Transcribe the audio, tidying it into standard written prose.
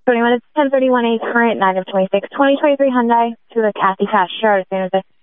21, it's 1031 A current, 9 of 26, 2023 Hyundai to the Kathy Fast Yard as soon as